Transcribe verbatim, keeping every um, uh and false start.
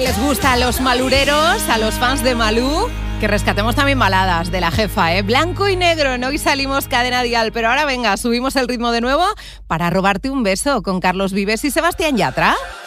les gusta a los malureros, a los fans de Malú, que rescatemos también baladas de la jefa, ¿eh? Blanco y negro, ¿no? Hoy salimos Cadena Dial, pero ahora venga, subimos el ritmo de nuevo para robarte un beso con Carlos Vives y Sebastián Yatra.